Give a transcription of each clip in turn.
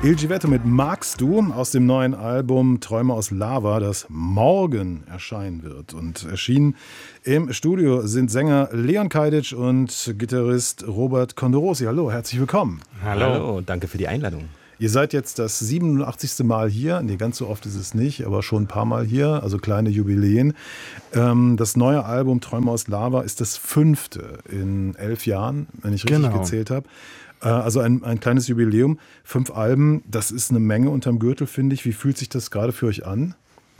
Il Givetto mit Magst du aus dem neuen Album Träume aus Lava, das morgen erscheinen wird. Und erschienen im Studio sind Sänger Leon Kajdic und Gitarrist Robert Condorosi. Hallo, herzlich willkommen. Hallo, danke für die Einladung. Ihr seid jetzt das 87. Mal hier. Nee, ganz so oft ist es nicht, aber schon ein paar Mal hier, also kleine Jubiläen. Das neue Album Träume aus Lava ist das 5. in 11 Jahren, wenn ich richtig gezählt habe. Also ein kleines Jubiläum, 5 Alben, das ist eine Menge unterm Gürtel, finde ich. Wie fühlt sich das gerade für euch an?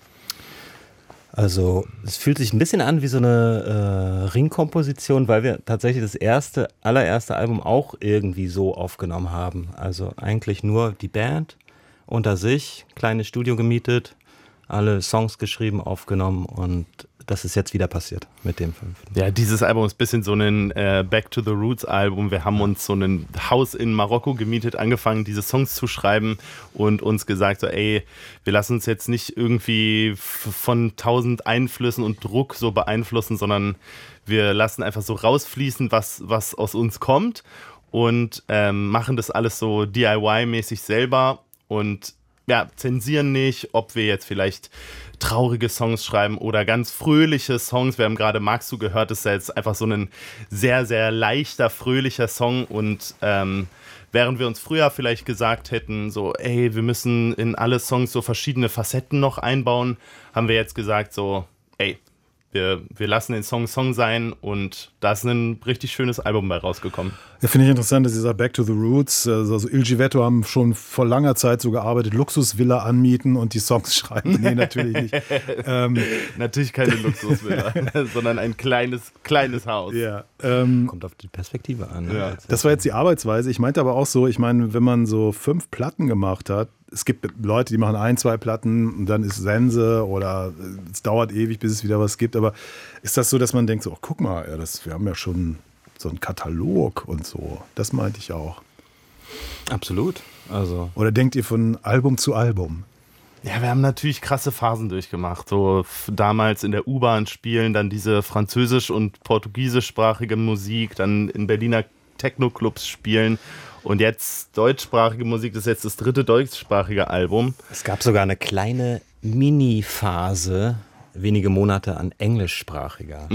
Also es fühlt sich ein bisschen an wie so eine Ringkomposition, weil wir tatsächlich das allererste Album auch irgendwie so aufgenommen haben. Also eigentlich nur die Band unter sich, kleines Studio gemietet, alle Songs geschrieben, aufgenommen und das ist jetzt wieder passiert mit dem 5. Ja, dieses Album ist ein bisschen so ein Back to the Roots Album. Wir haben uns so ein Haus in Marokko gemietet, angefangen, diese Songs zu schreiben und uns gesagt, so, ey, wir lassen uns jetzt nicht irgendwie von 1000 Einflüssen und Druck so beeinflussen, sondern wir lassen einfach so rausfließen, was aus uns kommt und machen das alles so DIY-mäßig selber und ja, zensieren nicht, ob wir jetzt vielleicht traurige Songs schreiben oder ganz fröhliche Songs. Wir haben gerade Magst du gehört, das ist ja jetzt einfach so ein sehr, sehr leichter, fröhlicher Song und während wir uns früher vielleicht gesagt hätten, so, ey, wir müssen in alle Songs so verschiedene Facetten noch einbauen, haben wir jetzt gesagt, so, ey, wir lassen den Song sein und da ist ein richtig schönes Album bei rausgekommen. Ja, finde ich interessant, dass ihr sagt Back to the Roots. Also Il Givetto haben schon vor langer Zeit so gearbeitet, Luxusvilla anmieten und die Songs schreiben. Nee, natürlich nicht. Natürlich keine Luxusvilla, sondern ein kleines Haus. Ja, kommt auf die Perspektive an. Ne? Ja. Das war jetzt die Arbeitsweise. Ich meinte aber auch so, ich meine, wenn man so 5 Platten gemacht hat, es gibt Leute, die machen 1, 2 Platten und dann ist Sense oder es dauert ewig, bis es wieder was gibt. Aber ist das so, dass man denkt, so, oh, guck mal, ja, wir haben ja schon so einen Katalog und so. Das meinte ich auch. Absolut. Also. Oder denkt ihr von Album zu Album? Ja, wir haben natürlich krasse Phasen durchgemacht. So damals in der U-Bahn spielen, dann diese französisch- und portugiesischsprachige Musik, dann in Berliner Techno-Clubs spielen. Und jetzt deutschsprachige Musik, das ist jetzt das 3. deutschsprachige Album. Es gab sogar eine kleine Mini-Phase, wenige Monate an englischsprachiger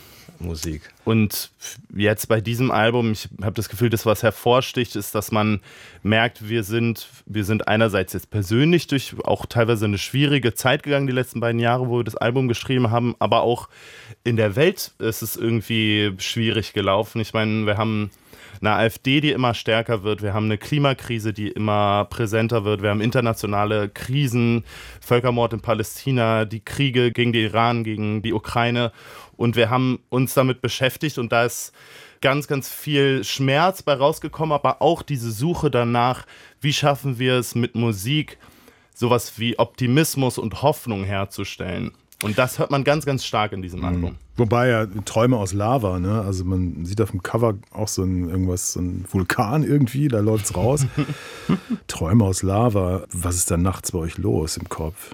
Musik. Und jetzt bei diesem Album, ich habe das Gefühl, das, was hervorsticht, ist, dass man merkt, wir sind einerseits jetzt persönlich durch auch teilweise eine schwierige Zeit gegangen, die letzten beiden Jahre, wo wir das Album geschrieben haben, aber auch in der Welt ist es irgendwie schwierig gelaufen. Ich meine, wir haben eine AfD, die immer stärker wird. Wir haben eine Klimakrise, die immer präsenter wird. Wir haben internationale Krisen, Völkermord in Palästina, die Kriege gegen den Iran, gegen die Ukraine. Und wir haben uns damit beschäftigt und da ist ganz, ganz viel Schmerz bei rausgekommen, aber auch diese Suche danach, wie schaffen wir es mit Musik, sowas wie Optimismus und Hoffnung herzustellen. Und das hört man ganz, ganz stark in diesem Album. Wobei ja Träume aus Lava, ne? Also man sieht auf dem Cover auch so ein Vulkan irgendwie, da läuft's raus. Träume aus Lava, was ist da nachts bei euch los im Kopf?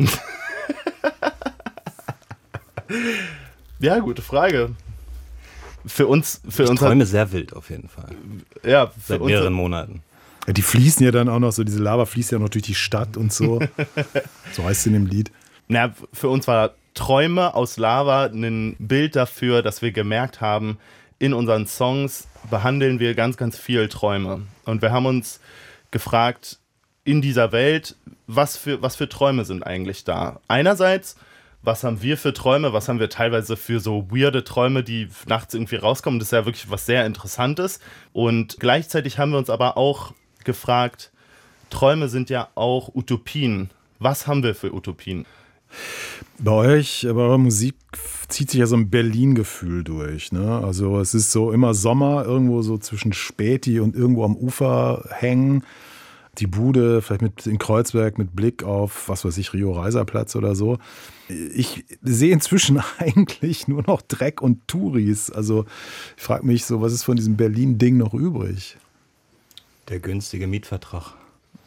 Ja, gute Frage. Für uns Ich träume sehr wild auf jeden Fall. Ja, seit mehreren Monaten. Ja, die fließen ja dann auch noch so, diese Lava fließt ja noch durch die Stadt und so. So heißt es in dem Lied. Na, für uns war Träume aus Lava ein Bild dafür, dass wir gemerkt haben, in unseren Songs behandeln wir ganz, ganz viel Träume. Und wir haben uns gefragt, in dieser Welt, was für Träume sind eigentlich da? Einerseits, was haben wir für Träume? Was haben wir teilweise für so weirde Träume, die nachts irgendwie rauskommen? Das ist ja wirklich was sehr Interessantes. Und gleichzeitig haben wir uns aber auch gefragt, Träume sind ja auch Utopien. Was haben wir für Utopien? Bei eurer Musik zieht sich ja so ein Berlin-Gefühl durch, ne? Also es ist so immer Sommer, irgendwo so zwischen Späti und irgendwo am Ufer hängen. Die Bude, vielleicht in Kreuzberg mit Blick auf, was weiß ich, Rio-Reiser-Platz oder so. Ich sehe inzwischen eigentlich nur noch Dreck und Touris. Also ich frage mich so, was ist von diesem Berlin-Ding noch übrig? Der günstige Mietvertrag.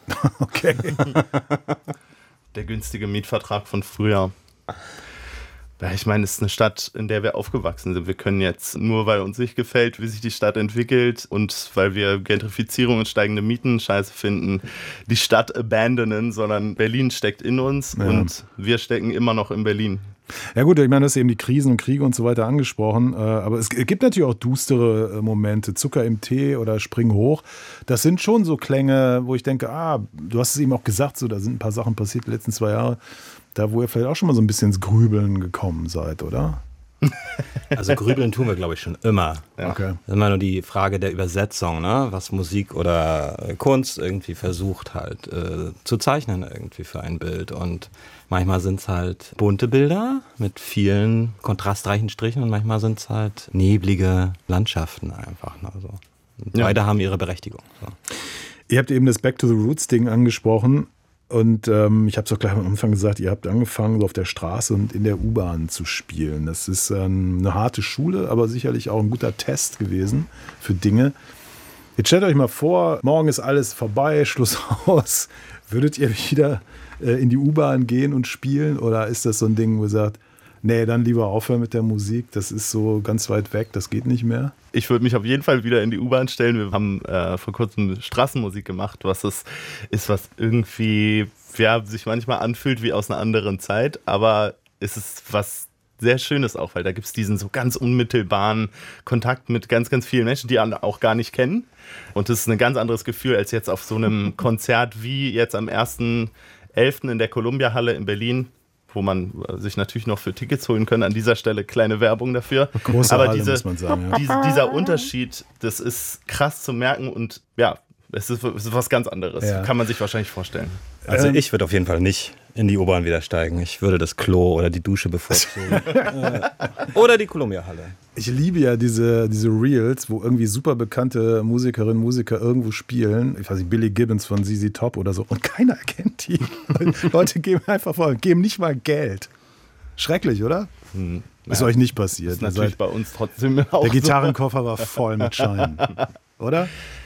Okay. Der günstige Mietvertrag von früher. Ja, ich meine, es ist eine Stadt, in der wir aufgewachsen sind. Wir können jetzt, nur weil uns nicht gefällt, wie sich die Stadt entwickelt und weil wir Gentrifizierung und steigende Mieten scheiße finden, die Stadt abandonen, sondern Berlin steckt in uns und wir stecken immer noch in Berlin. Ja gut, ich meine, du hast eben die Krisen und Kriege und so weiter angesprochen, aber es gibt natürlich auch düstere Momente, Zucker im Tee oder Spring hoch. Das sind schon so Klänge, wo ich denke, du hast es eben auch gesagt, so, da sind ein paar Sachen passiert die letzten 2 Jahre, da wo ihr vielleicht auch schon mal so ein bisschen ins Grübeln gekommen seid, oder? Also grübeln tun wir, glaube ich, schon immer. Ja. Okay. Das ist immer nur die Frage der Übersetzung, ne? Was Musik oder Kunst irgendwie versucht halt zu zeichnen irgendwie für ein Bild. Und manchmal sind es halt bunte Bilder mit vielen kontrastreichen Strichen und manchmal sind es halt neblige Landschaften einfach. Ne? So. Beide haben ihre Berechtigung. So. Ihr habt eben das Back to the Roots Ding angesprochen. Und ich habe es auch gleich am Anfang gesagt, ihr habt angefangen, so auf der Straße und in der U-Bahn zu spielen. Das ist eine harte Schule, aber sicherlich auch ein guter Test gewesen für Dinge. Jetzt stellt euch mal vor, morgen ist alles vorbei, Schluss aus. Würdet ihr wieder in die U-Bahn gehen und spielen? Oder ist das so ein Ding, wo ihr sagt, nee, dann lieber aufhören mit der Musik, das ist so ganz weit weg, das geht nicht mehr? Ich würde mich auf jeden Fall wieder in die U-Bahn stellen. Wir haben vor kurzem Straßenmusik gemacht, was irgendwie sich manchmal anfühlt wie aus einer anderen Zeit, aber es ist was sehr Schönes auch, weil da gibt es diesen so ganz unmittelbaren Kontakt mit ganz, ganz vielen Menschen, die auch gar nicht kennen. Und das ist ein ganz anderes Gefühl als jetzt auf so einem Konzert wie jetzt am 1.11. in der Columbia-Halle in Berlin, wo man sich natürlich noch für Tickets holen kann. An dieser Stelle kleine Werbung dafür. Große Aber Halle, muss man sagen. Ja. Dieser Unterschied, das ist krass zu merken und ja, es ist was ganz anderes. Ja. Kann man sich wahrscheinlich vorstellen. Also ich würde auf jeden Fall nicht in die U-Bahn wieder steigen. Ich würde das Klo oder die Dusche bevorzugen. Oder die Columbia-Halle. Ich liebe ja diese Reels, wo irgendwie super bekannte Musikerinnen und Musiker irgendwo spielen. Ich weiß nicht, Billy Gibbons von ZZ Top oder so. Und keiner erkennt die. Leute geben einfach vor, geben nicht mal Geld. Schrecklich, oder? Ist euch nicht passiert. Das ist natürlich bei uns trotzdem auch der Gitarrenkoffer war voll mit Scheinen. Oder?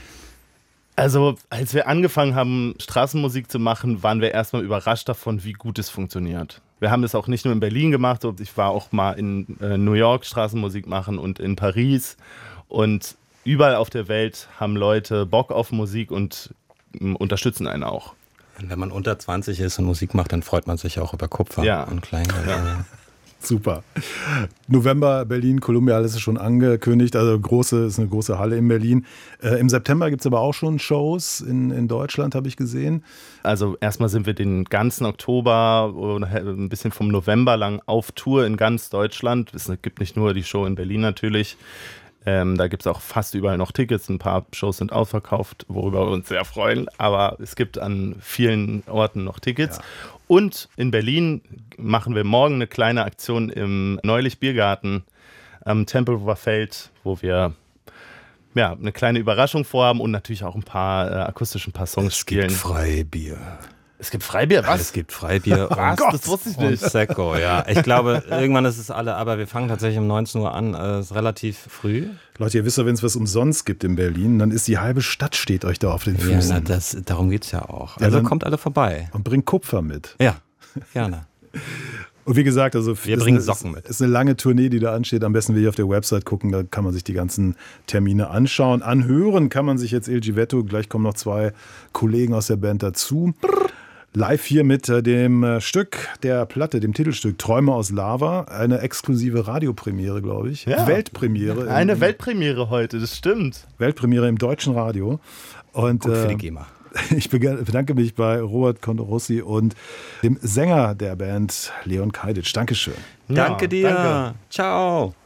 Also, als wir angefangen haben, Straßenmusik zu machen, waren wir erstmal überrascht davon, wie gut es funktioniert. Wir haben das auch nicht nur in Berlin gemacht, ich war auch mal in New York Straßenmusik machen und in Paris. Und überall auf der Welt haben Leute Bock auf Musik und unterstützen einen auch. Und wenn man unter 20 ist und Musik macht, dann freut man sich auch über Kupfer und Kleingeld. Ja. Super. November, Berlin, Columbia, alles ist schon angekündigt. Also ist eine große Halle in Berlin. Im September gibt es aber auch schon Shows in Deutschland, habe ich gesehen. Also erstmal sind wir den ganzen Oktober oder ein bisschen vom November lang auf Tour in ganz Deutschland. Es gibt nicht nur die Show in Berlin natürlich. Da gibt es auch fast überall noch Tickets. Ein paar Shows sind ausverkauft, worüber wir uns sehr freuen. Aber es gibt an vielen Orten noch Tickets. Ja. Und in Berlin machen wir morgen eine kleine Aktion im Neulich-Biergarten am Tempelhofer Feld, wo wir eine kleine Überraschung vorhaben und natürlich auch ein paar Songs spielen. Es gibt Freibier. Es gibt Freibier? Was? Es gibt Freibier. Was? Das wusste ich nicht. Und Sekko, ja. Ich glaube, irgendwann ist es alle, aber wir fangen tatsächlich um 19 Uhr an. Es ist relativ früh. Leute, ihr wisst ja, wenn es was umsonst gibt in Berlin, dann ist die halbe Stadt steht euch da auf den Füßen. Ja, darum geht es ja auch. Also kommt alle vorbei. Und bringt Kupfer mit. Ja, gerne. Und wie gesagt, also wir bringen Socken mit. Ist eine lange Tournee, die da ansteht. Am besten will ich auf der Website gucken, da kann man sich die ganzen Termine anschauen. Anhören kann man sich jetzt Il Givetto. Gleich kommen noch 2 Kollegen aus der Band dazu. Live hier mit dem Stück der Platte, dem Titelstück Träume aus Lava. Eine exklusive Radiopremiere, glaube ich. Ja. Weltpremiere. Eine Weltpremiere heute, das stimmt. Weltpremiere im deutschen Radio. Und, gut für die GEMA. Ich bedanke mich bei Robert Condorossi und dem Sänger der Band, Leon Kajditsch. Dankeschön. Danke dir. Danke. Ciao.